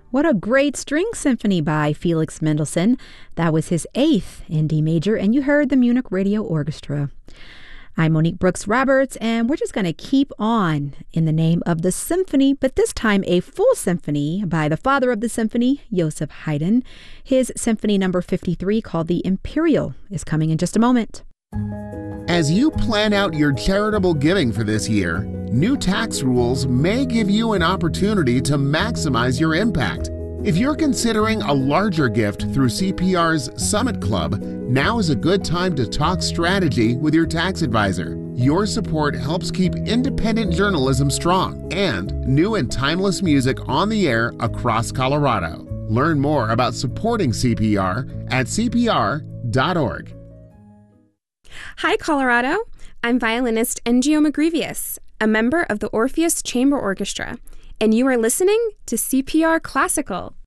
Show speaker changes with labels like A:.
A: What a great string symphony by Felix Mendelssohn. That was his eighth in D major, and you heard the Munich Radio Orchestra. I'm Monique Brooks Roberts, and we're just going to keep on in the name of the symphony, but this time a full symphony by the father of the symphony, Joseph Haydn. His symphony number 53, called the Imperial, is coming in just a moment.
B: As you plan out your charitable giving for this year, new tax rules may give you an opportunity to maximize your impact. If you're considering a larger gift through CPR's Summit Club, now is a good time to talk strategy with your tax advisor. Your support helps keep independent journalism strong and new and timeless music on the air across Colorado. Learn more about supporting CPR at cpr.org.
C: Hi, Colorado. I'm violinist Ngio Magrivius, a member of the Orpheus Chamber Orchestra, and you are listening to CPR Classical.